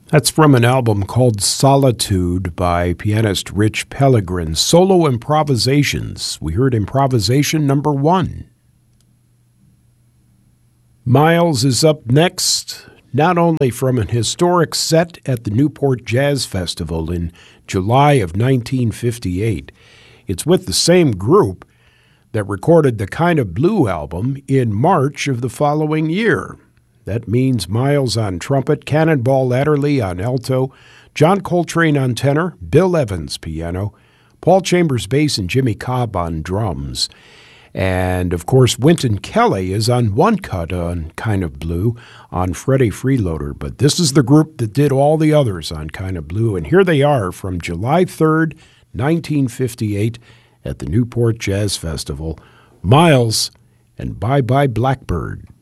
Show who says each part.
Speaker 1: That's from an album called Solitude by pianist Rich Pellegrin, Solo Improvisations. We heard improvisation number 1. Miles is up next, not only from an historic set at the Newport Jazz Festival in July of 1958. It's with the same group that recorded the Kind of Blue album in March of the following year. That means Miles on trumpet, Cannonball Adderley on alto, John Coltrane on tenor, Bill Evans piano, Paul Chambers bass, and Jimmy Cobb on drums. And, of course, Wynton Kelly is on one cut on Kind of Blue on Freddie Freeloader. But this is the group that did all the others on Kind of Blue. And here they are from July 3rd, 1958 at the Newport Jazz Festival, Miles and Bye Bye Blackbird.